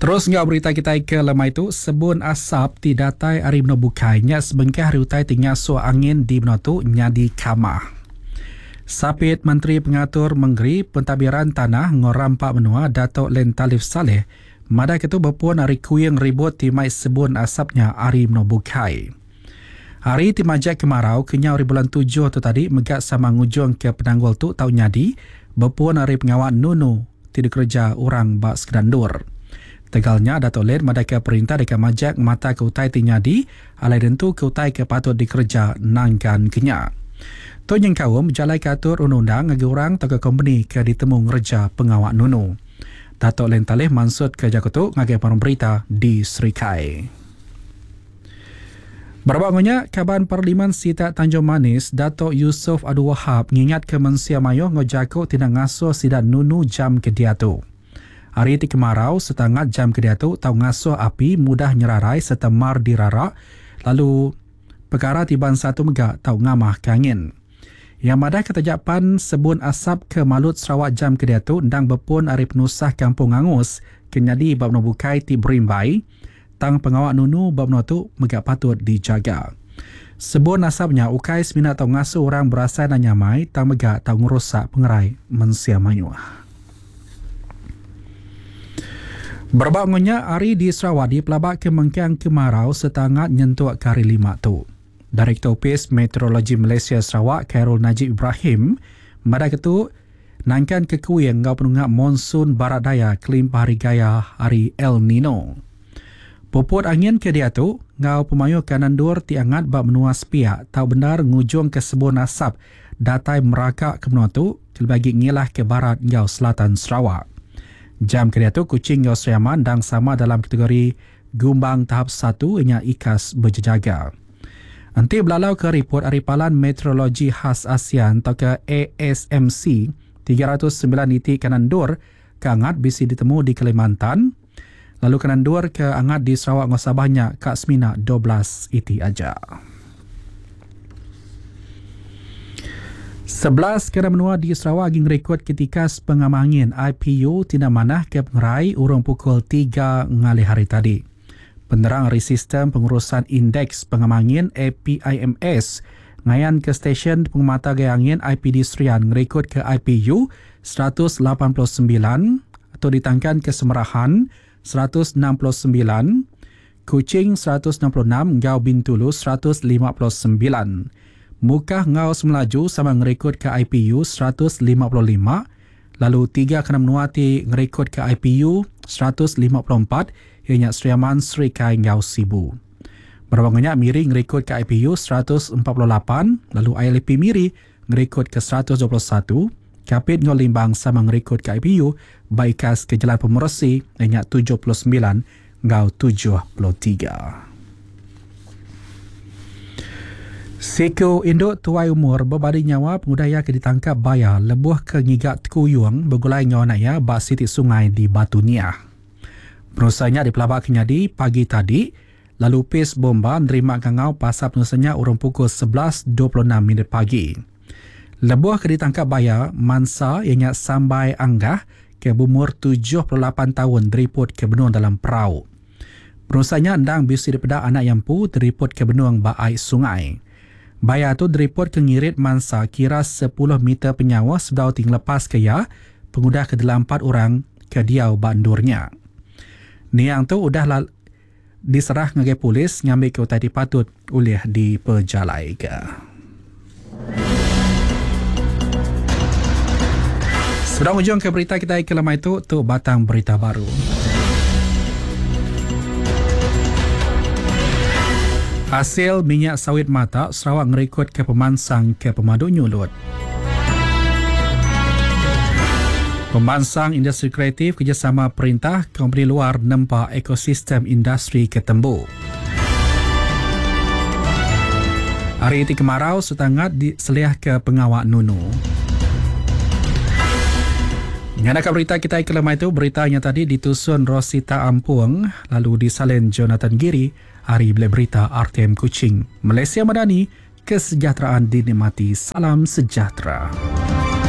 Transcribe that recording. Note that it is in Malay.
Terus ngau berita kita ke lemah itu, sebun asap ti datai ari beno bukai nya sebengkah hari utai tinggal so angin di beno tu nyadi kamah. Sapit Menteri Pengatur Menggeri Pentadbiran Tanah Ngorampak Menua Datuk Len Talif Saleh madai ketu berpuan hari kuyang ribut timai sebun asapnya ari beno bukai. Hari ti majak kemarau kenyau hari bulan 7 tu tadi megat sama ngujung ke penanggul tu tau nyadi berpuan hari pengawal nunu tidak kerja orang bak sekedandur. Tegalnya Datuk Len madai ke perintah dekat majak mata ke utai ti nyadi alai dentu ke utai ke patut dikerja nangkan kenya. Tu yang kawam jalai katur undang-undang ngagi orang atau ke company ke ditemu ngerja pengawak nunu. Datuk Len Talih mansud ke jakutu ngagi parum berita di Serikai. Berbangunnya Kaban Parlimen Sita Tanjung Manis, Datuk Yusof Abdul Wahab ngingat ke Mensia Mayo ngojako tidak ngasuh sidat nunu jam kediatu. Hari ti kemarau setangat jam kediatu tau ngasuh api mudah nyerarai serta mar dirarak lalu perkara tiban satu megak tau ngamah ke angin. Yang madai ketajapan sebun asap ke Malut Sarawak jam kediatu ndang berpun hari penusah Kampung Angus kenyadi bab no bukai ti berimbai tang pengawak nunu bab no tu megak patut dijaga. Sebun asapnya ukai semina tau ngasuh orang berasal dan nyamai tang megak tau ngerosak pengerai Mensia Mayu. Berbangunnya hari di Sarawak di pelabak kemengkiang kemarau setangat nyentuh ke hari 5 tu. Direktur Ofis Meteorologi Malaysia Sarawak Khairul Najib Ibrahim madai ketu nangkan kekuyang ngau penungak monsun barat daya kelimpah hari gaya hari El Nino. Popot angin ke dia tu ngau pemayu kanan dur tiangat bak menuas pihak tau benar ngujung ke sebun asap datai merakak ke menua tu kelbagi ngilah ke barat ngau selatan Sarawak. Jam ke dia tu kucing ngau Seriaman dan sama dalam kategori gumbang tahap 1 ianya ikas berjaga. Nanti belalau ke report Aripalan Meteorologi Khas ASEAN atau ke ASMC 309 iti kanan dur ke angat bisi ditemu di Kalimantan. Lalu kanan dur ke angat di Sarawak Ngosabahnya Kak Semina 12 iti aja. 11 kena menua di Sarawak ging rekod ketika pengamangin IPU tidak manah ke pengerai urung pukul 3 ngali hari tadi. Penerang dari Sistem Pengurusan Indeks Pengamangin APIMS ngayan ke stesen pengamata gaya angin IPD Serian ngerekod ke IPU 189 atau ditangkan ke Semerahan 169, Kuching 166, Ngau Bintulu 159. Mukah Ngau Semelaju sama ngerekod ke IPU 155, lalu 3 kena menuati ngerekod ke IPU 154 ianya Seriaman Serikai Ngau Sibu. Berbangunnya Miri ngerekod ke IPU 148, lalu ILP Miri ngerekod ke 121, Kapit Ngau Limbang sama ngerekod ke IPU, Baikas ke Jalan Pemersi ianya 79 Ngau 73. Seko induk tuai umur berbadi nyawa pengudaya ke ditangkap bayar lebuh ke ngigat kuyung bergulai ngau naya bak sitik sungai di Batu Niah. Penusahnya di pelabak kenyadi pagi tadi, lalu pes bomba menerima kangau pasal penusahnya urung pukul 11.26 pagi. Lebuh ke ditangkap bayar Mansa ianya Sambai Anggah ke berumur 78 tahun deriput ke benung dalam perahu. Penusahnya endang bisi daripada anak yampu deriput ke benung baai sungai. Bayar tu deriput ke ngirit Mansa kira 10 meter penyawa sedau ting lepas ke ya, pengudah ke dalam 4 orang ke diau bandurnya. Niang tu udah diserah ngagai polis ngambil ke utai dipatut oleh di pejalai ke. Sedang ujung ke berita kita ke lemah itu tu batang berita baru. Hasil minyak sawit mata Sarawak ngerekod ke pemansang ke pemadu nyulut. Pemansang industri kreatif kerjasama perintah company luar nempa ekosistem industri ke Tembu. Hari ini kemarau setangat diseliah ke pengawak nunu. Ngadakan berita kita ke lemah itu, beritanya tadi ditusun Rosita Ampuang, lalu disalin Jonathan Giri, hari bila berita RTM Kuching. Malaysia Madani, kesejahteraan dinikmati. Salam sejahtera.